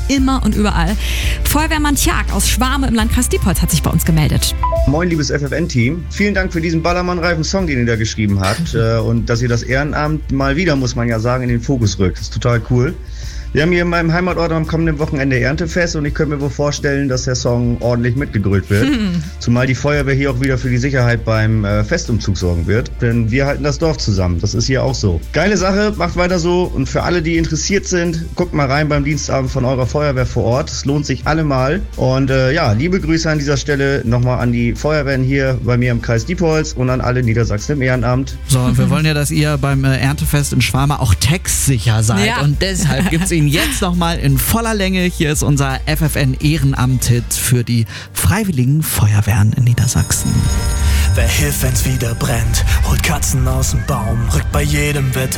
immer und überall. Feuerwehrmann Tjag aus Schwarme im Landkreis Diepholz hat sich bei uns gemeldet. Moin, liebes FFN-Team. Vielen Dank für diesen ballermannreifen Song, den ihr da geschrieben habt. Und dass ihr das Ehrenamt mal wieder, muss man ja sagen, in den Fokus rückt. Das ist total cool. Wir haben hier in meinem Heimatort am kommenden Wochenende Erntefest und ich könnte mir wohl vorstellen, dass der Song ordentlich mitgegrölt wird. Zumal die Feuerwehr hier auch wieder für die Sicherheit beim Festumzug sorgen wird. Denn wir halten das Dorf zusammen. Das ist hier auch so. Geile Sache, macht weiter so. Und für alle, die interessiert sind, guckt mal rein beim Dienstabend von eurer Feuerwehr vor Ort. Es lohnt sich allemal. Und liebe Grüße an dieser Stelle nochmal an die Feuerwehren hier bei mir im Kreis Diepholz und an alle Niedersachsen im Ehrenamt. So, und wir wollen ja, dass ihr beim Erntefest in Schwarme auch textsicher seid. Ja. Und deshalb gibt's jetzt nochmal in voller Länge. Hier ist unser FFN-Ehrenamt-Hit für die Freiwilligen Feuerwehren in Niedersachsen. Wer hilft, wenn's wieder brennt, holt Katzen aus dem Baum, rückt bei jedem Wetter